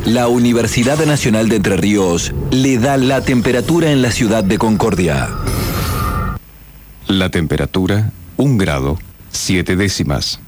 La Universidad Nacional de Entre Ríos le da la temperatura en la ciudad de Concordia. La temperatura, 1 grado, 7 décimas.